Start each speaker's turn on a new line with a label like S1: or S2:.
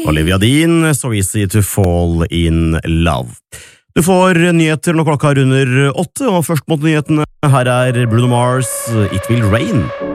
S1: Olivia Dean, So Easy to Fall in Love. Du får nyheter når klokka er under 8, og først mot nyhetene, her er Bruno Mars, It Will Rain.